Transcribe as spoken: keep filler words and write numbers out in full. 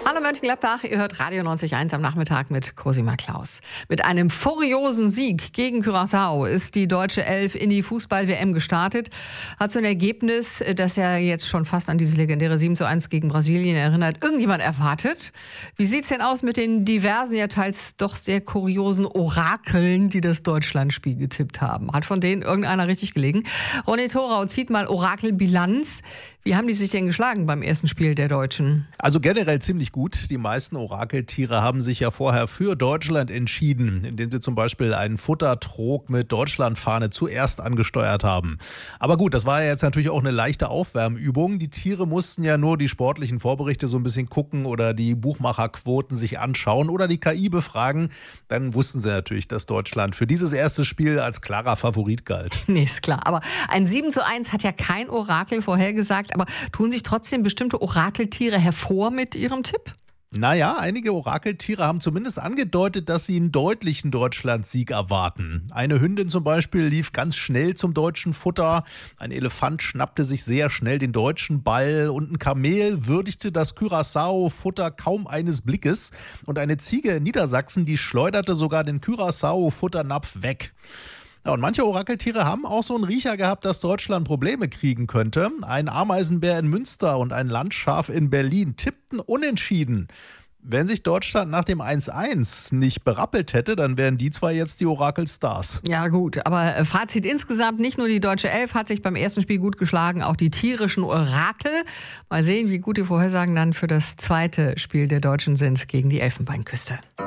Hallo Mönchengladbach, ihr hört Radio neunzig Komma eins am Nachmittag mit Cosima Klaus. Mit einem furiosen Sieg gegen Curaçao ist die deutsche Elf in die Fußball-W M gestartet. Hat so ein Ergebnis, das ja jetzt schon fast an dieses legendäre sieben zu eins gegen Brasilien erinnert, irgendjemand erwartet? Wie sieht's denn aus mit den diversen, ja teils doch sehr kuriosen Orakeln, die das Deutschlandspiel getippt haben? Hat von denen irgendeiner richtig gelegen? Ronny Thorau zieht mal Orakelbilanz. Wie haben die sich denn geschlagen beim ersten Spiel der Deutschen? Also generell ziemlich gut. Die meisten Orakeltiere haben sich ja vorher für Deutschland entschieden, indem sie zum Beispiel einen Futtertrog mit Deutschlandfahne zuerst angesteuert haben. Aber gut, das war ja jetzt natürlich auch eine leichte Aufwärmübung. Die Tiere mussten ja nur die sportlichen Vorberichte so ein bisschen gucken oder die Buchmacherquoten sich anschauen oder die K I befragen. Dann wussten sie natürlich, dass Deutschland für dieses erste Spiel als klarer Favorit galt. Nee, ist klar. Aber ein sieben zu eins hat ja kein Orakel vorhergesagt. Aber tun sich trotzdem bestimmte Orakeltiere hervor mit ihrem Tipp? Naja, einige Orakeltiere haben zumindest angedeutet, dass sie einen deutlichen Deutschlandsieg erwarten. Eine Hündin zum Beispiel lief ganz schnell zum deutschen Futter. Ein Elefant schnappte sich sehr schnell den deutschen Ball und ein Kamel würdigte das Curaçao-Futter kaum eines Blickes. Und eine Ziege in Niedersachsen, die schleuderte sogar den Curaçao-Futternapf weg. Ja, und manche Orakeltiere haben auch so einen Riecher gehabt, dass Deutschland Probleme kriegen könnte. Ein Ameisenbär in Münster und ein Landschaf in Berlin tippten unentschieden. Wenn sich Deutschland nach dem eins eins nicht berappelt hätte, dann wären die zwar jetzt die Orakelstars. Ja gut, aber Fazit insgesamt, nicht nur die deutsche Elf hat sich beim ersten Spiel gut geschlagen, auch die tierischen Orakel. Mal sehen, wie gut die Vorhersagen dann für das zweite Spiel der Deutschen sind gegen die Elfenbeinküste.